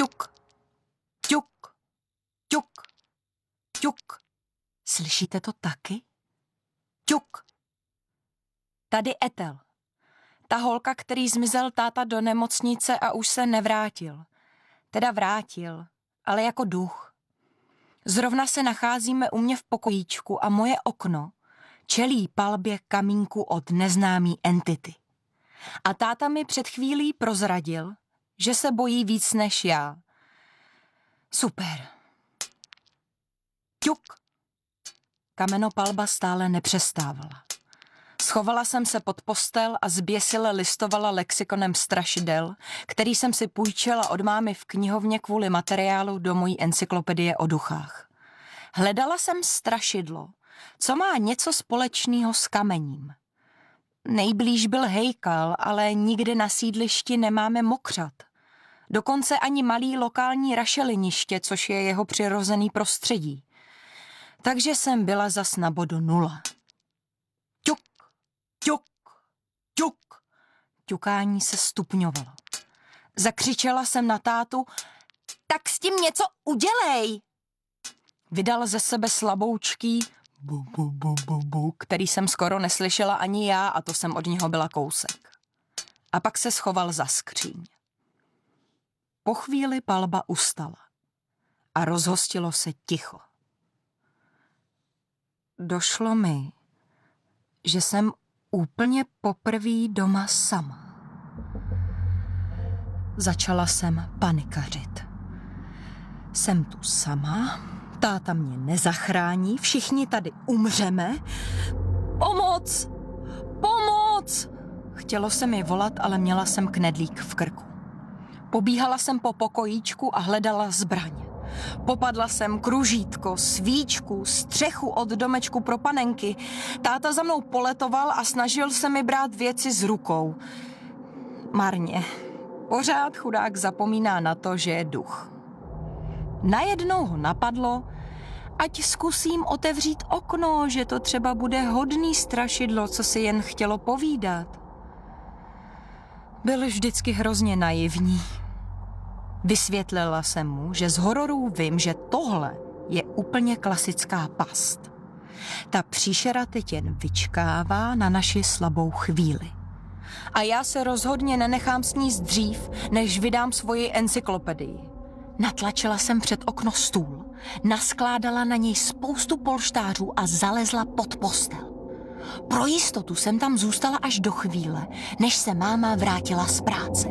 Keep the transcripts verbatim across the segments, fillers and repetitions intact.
ťuk, ťuk, ťuk, ťuk. Slyšíte to taky? Ťuk. Tady Ethel. Ta holka, který zmizel táta do nemocnice a už se nevrátil. Teda vrátil, ale jako duch. Zrovna se nacházíme u mě v pokojíčku a moje okno čelí palbě kamínku od neznámý entity. A táta mi před chvílí prozradil, že se bojí víc než já. Super. Ťuk. Kamenopalba stále nepřestávala. Schovala jsem se pod postel a zběsile listovala lexikonem strašidel, který jsem si půjčila od mámy v knihovně kvůli materiálu do mojí encyklopedie o duchách. Hledala jsem strašidlo, co má něco společného s kamením. Nejblíž byl hejkal, ale nikde na sídlišti nemáme mokřat. Dokonce ani malý lokální rašeliniště, což je jeho přirozený prostředí. Takže jsem byla zas na bodu nula. Ťuk, ťuk, ťuk. Ťukání se stupňovalo. Zakřičela jsem na tátu, tak s tím něco udělej. Vydal ze sebe slaboučký bu, bu, bu, bu, bu, který jsem skoro neslyšela ani já a to jsem od něho byla kousek. A pak se schoval za skříň. Po chvíli palba ustala a rozhostilo se ticho. Došlo mi, že jsem úplně poprvé doma sama. Začala jsem panikařit. Jsem tu sama, táta mě nezachrání, všichni tady umřeme. Pomoc! Pomoc! Chtělo se mi volat, ale měla jsem knedlík v krku. Pobíhala jsem po pokojíčku a hledala zbraň. Popadla jsem kružítko, svíčku, střechu od domečku pro panenky. Táta za mnou poletoval a snažil se mi brát věci z rukou. Marně. Pořád chudák zapomíná na to, že je duch. Najednou ho napadlo, ať zkusím otevřít okno, že to třeba bude hodný strašidlo, co si jen chtělo povídat. Byl vždycky hrozně naivní. Vysvětlila jsem mu, že z hororů vím, že tohle je úplně klasická past. Ta příšera teď jen vyčkává na naši slabou chvíli. A já se rozhodně nenechám sníst dřív, než vydám svoji encyklopedii. Natlačila jsem před okno stůl, naskládala na něj spoustu polštářů a zalezla pod postel. Pro jistotu jsem tam zůstala až do chvíle, než se máma vrátila z práce.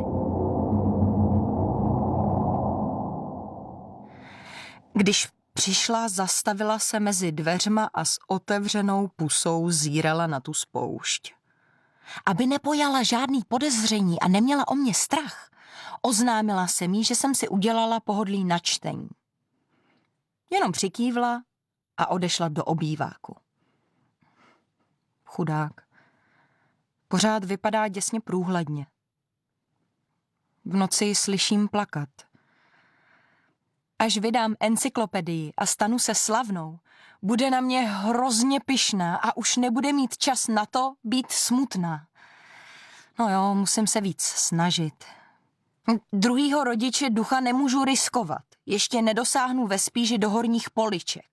Když přišla, zastavila se mezi dveřma a s otevřenou pusou zírala na tu spoušť. Aby nepojala žádný podezření a neměla o mě strach, oznámila se mi, že jsem si udělala pohodlí na čtení. Jenom přikývla a odešla do obýváku. Chudák. Pořád vypadá děsně průhledně. V noci ji slyším plakat. Až vydám encyklopedii a stanu se slavnou, bude na mě hrozně pyšná a už nebude mít čas na to být smutná. No jo, musím se víc snažit. Druhýho rodiče ducha nemůžu riskovat. Ještě nedosáhnu ve spíži do horních poliček.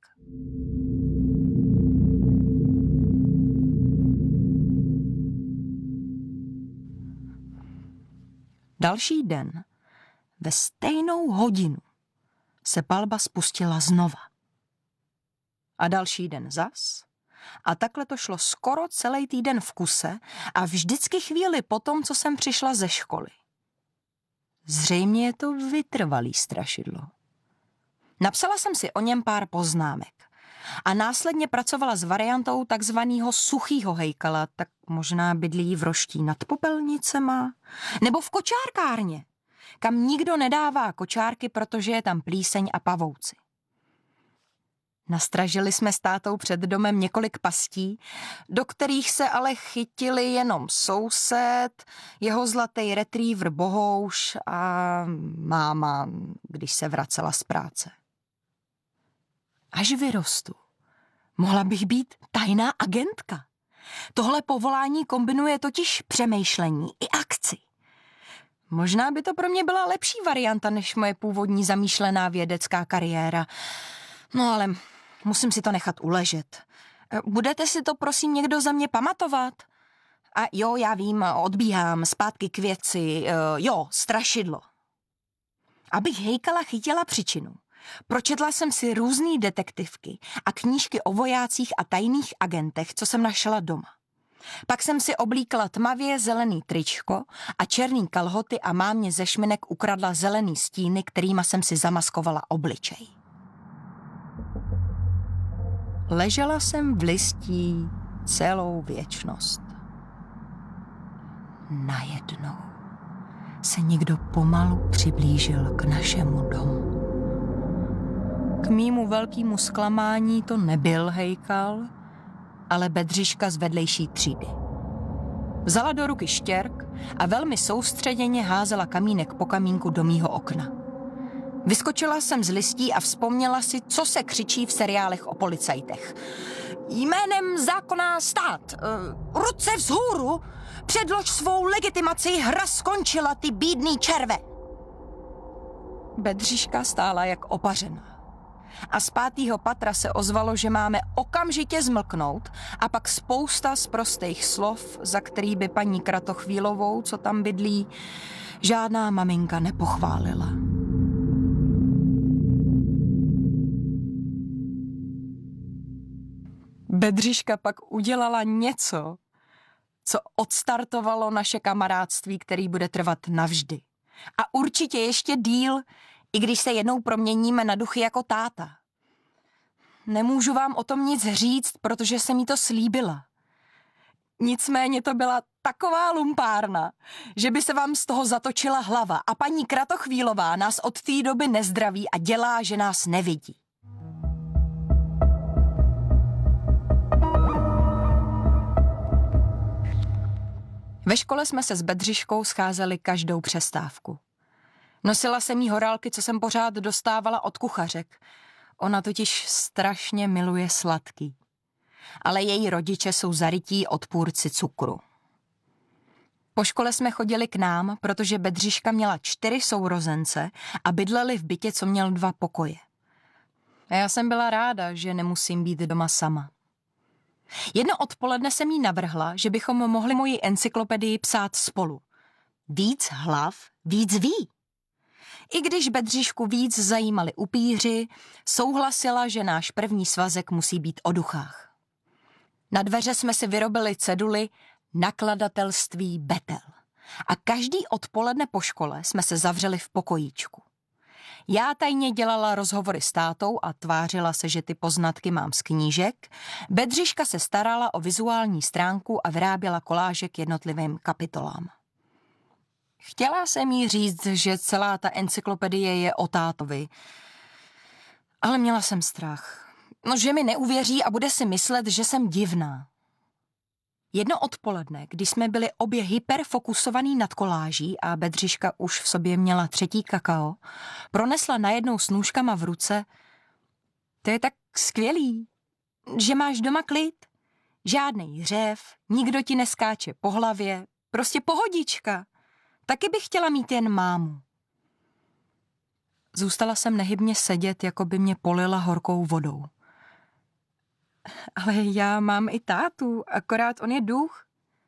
Další den, ve stejnou hodinu, se palba spustila znova. A další den zas. A takhle to šlo skoro celý týden v kuse a vždycky chvíli po tom, co jsem přišla ze školy. Zřejmě je to vytrvalý strašidlo. Napsala jsem si o něm pár poznámek a následně pracovala s variantou takzvaného suchýho hejkala, tak možná bydlí v Roští nad Popelnicema, nebo v kočárkárně, kam nikdo nedává kočárky, protože je tam plíseň a pavouci. Nastražili jsme s tátou před domem několik pastí, do kterých se ale chytili jenom soused, jeho zlatý retriever Bohouš a máma, když se vracela z práce. Až vyrostu, mohla bych být tajná agentka. Tohle povolání kombinuje totiž přemýšlení i akci. Možná by to pro mě byla lepší varianta než moje původní zamýšlená vědecká kariéra. No ale musím si to nechat uležet. Budete si to prosím někdo za mě pamatovat? A jo, já vím, odbíhám, zpátky k věci, jo, strašidlo. Abych hejkala chytila příčinu. Pročetla jsem si různý detektivky a knížky o vojácích a tajných agentech, co jsem našla doma. Pak jsem si oblíkla tmavě zelený tričko a černý kalhoty a mámě ze šminek ukradla zelený stíny, kterýma jsem si zamaskovala obličej. Ležela jsem v listí celou věčnost. Najednou se někdo pomalu přiblížil k našemu domu. K mýmu velkému zklamání to nebyl Hejkal, ale Bedřiška z vedlejší třídy. Vzala do ruky štěrk a velmi soustředěně házela kamínek po kamínku do mýho okna. Vyskočila jsem z listí a vzpomněla si, co se křičí v seriálech o policajtech. Jménem zákona stát, uh, ruce vzhůru, předlož svou legitimaci, hra skončila, ty bídný červe. Bedřiška stála jak opařená. A z pátýho patra se ozvalo, že máme okamžitě zmlknout a pak spousta sprostých slov, za který by paní Kratochvílovou, co tam bydlí, žádná maminka nepochválila. Bedřiška pak udělala něco, co odstartovalo naše kamarádství, který bude trvat navždy. A určitě ještě díl, i když se jednou proměníme na duchy jako táta. Nemůžu vám o tom nic říct, protože jsem jí to slíbila. Nicméně to byla taková lumpárna, že by se vám z toho zatočila hlava a paní Kratochvílová nás od té doby nezdraví a dělá, že nás nevidí. Ve škole jsme se s Bedřiškou scházeli každou přestávku. Nosila jsem jí horálky, co jsem pořád dostávala od kuchařek. Ona totiž strašně miluje sladký. Ale její rodiče jsou zarytí odpůrci cukru. Po škole jsme chodili k nám, protože Bedřiška měla čtyři sourozence a bydleli v bytě, co měl dva pokoje. A já jsem byla ráda, že nemusím být doma sama. Jedno odpoledne jsem jí navrhla, že bychom mohli moji encyklopedii psát spolu. Víc hlav, víc ví. I když Bedřišku víc zajímali upíři, souhlasila, že náš první svazek musí být o duchách. Na dveře jsme si vyrobili ceduly nakladatelství Betel. A každý odpoledne po škole jsme se zavřeli v pokojíčku. Já tajně dělala rozhovory s tátou a tvářila se, že ty poznatky mám z knížek. Bedřiška se starala o vizuální stránku a vyráběla koláže k jednotlivým kapitolám. Chtěla jsem jí říct, že celá ta encyklopedie je o tátovi, ale měla jsem strach. No, že mi neuvěří a bude si myslet, že jsem divná. Jedno odpoledne, když jsme byli obě hyperfokusovaný nad koláží a Bedřiška už v sobě měla třetí kakao, pronesla najednou s nůžkama v ruce: to je tak skvělý, že máš doma klid, žádnej řev, nikdo ti neskáče po hlavě, prostě pohodička. Taky bych chtěla mít jen mámu. Zůstala jsem nehybně sedět, jako by mě polila horkou vodou. Ale já mám i tátu, akorát on je duch.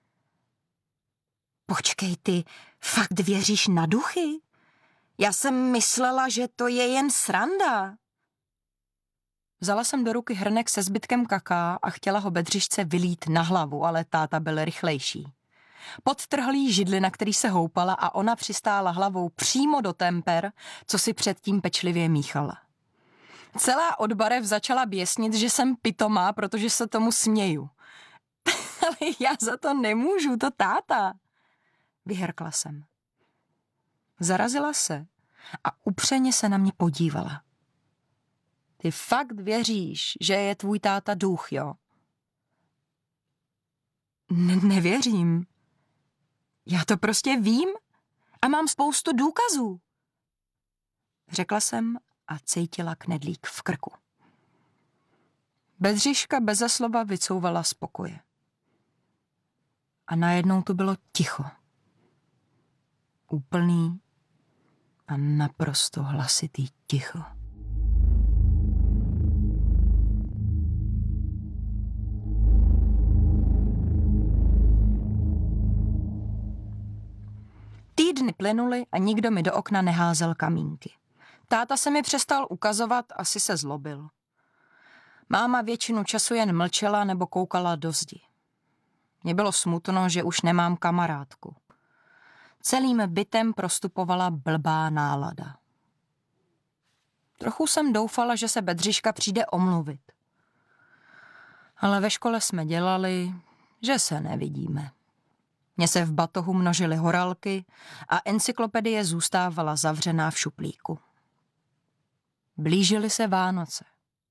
Počkej, ty fakt věříš na duchy? Já jsem myslela, že to je jen sranda. Vzala jsem do ruky hrnek se zbytkem kaká a chtěla ho Bedřišce vylít na hlavu, ale táta byl rychlejší. Podtrhl jí židli, na který se houpala, a ona přistála hlavou přímo do temper, co si předtím pečlivě míchala. Celá od barev začala běsnit, že jsem pitomá, protože se tomu směju. Ale já za to nemůžu, to táta. Vyhrkla jsem. Zarazila se a upřeně se na mě podívala. Ty fakt věříš, že je tvůj táta duch, jo? Ne- nevěřím. Já to prostě vím a mám spoustu důkazů. Řekla jsem a cítila knedlík v krku. Bedřiška beze slova vycouvala z pokoje. A najednou tu bylo ticho. úplný a naprosto hlasitý ticho. Týdny plynuly a nikdo mi do okna neházel kamínky. Táta se mi přestal ukazovat, asi se zlobil. Máma většinu času jen mlčela nebo koukala do zdi. Mně bylo smutno, že už nemám kamarádku. Celým bytem prostupovala blbá nálada. Trochu jsem doufala, že se Bedřiška přijde omluvit. Ale ve škole jsme dělali, že se nevidíme. Mně se v batohu množily horálky a encyklopedie zůstávala zavřená v šuplíku. Blížily se Vánoce.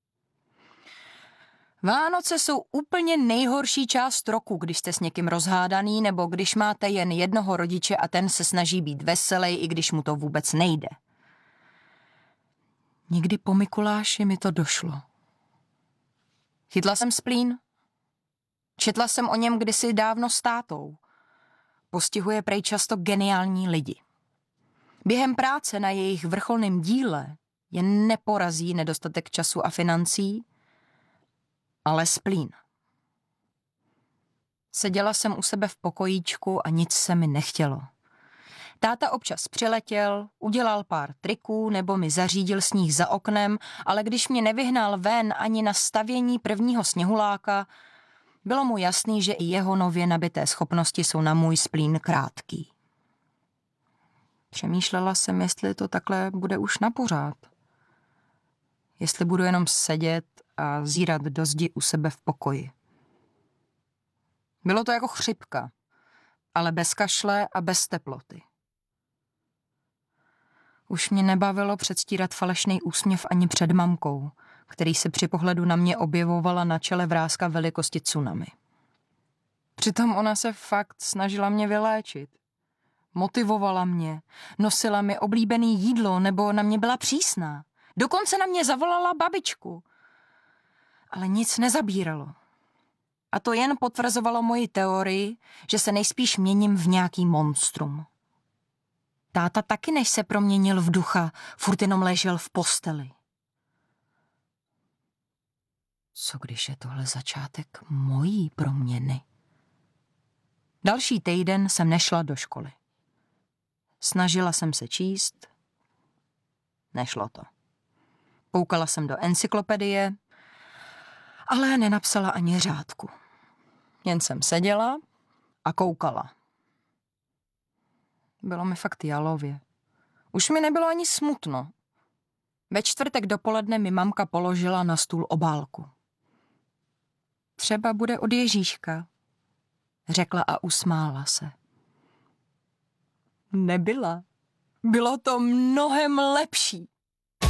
Vánoce jsou úplně nejhorší část roku, když jste s někým rozhádaný nebo když máte jen jednoho rodiče a ten se snaží být veselý, i když mu to vůbec nejde. Někdy po Mikuláši mi to došlo. Chytla jsem splín. Četla jsem o něm kdysi dávno s tátou. Postihuje prej často geniální lidi. Během práce na jejich vrcholném díle je neporazí nedostatek času a financí, ale splín. Seděla jsem u sebe v pokojíčku a nic se mi nechtělo. Táta občas přiletěl, udělal pár triků nebo mi zařídil sníh za oknem, ale když mě nevyhnal ven ani na stavění prvního sněhuláka, bylo mu jasný, že i jeho nově nabité schopnosti jsou na můj splín krátký. Přemýšlela jsem, jestli to takhle bude už na pořád. Jestli budu jenom sedět a zírat do zdi u sebe v pokoji. Bylo to jako chřipka, ale bez kašle a bez teploty. Už mě nebavilo předstírat falešný úsměv ani před mamkou, který se při pohledu na mě objevovala na čele vrázka velikosti tsunami. Přitom ona se fakt snažila mě vyléčit. Motivovala mě, nosila mi oblíbený jídlo nebo na mě byla přísná. Dokonce na mě zavolala babičku. Ale nic nezabíralo. A to jen potvrzovalo moji teorii, že se nejspíš měním v nějaký monstrum. Táta taky, než se proměnil v ducha, furt jenom ležel v posteli. Co když je tohle začátek mojí proměny? Další týden jsem nešla do školy. Snažila jsem se číst. Nešlo to. Koukala jsem do encyklopedie, ale nenapsala ani řádku. Jen jsem seděla a koukala. Bylo mi fakt jalově. Už mi nebylo ani smutno. Ve čtvrtek dopoledne mi mamka položila na stůl obálku. Třeba bude od Ježíška, řekla a usmála se. Nebyla. Bylo to mnohem lepší.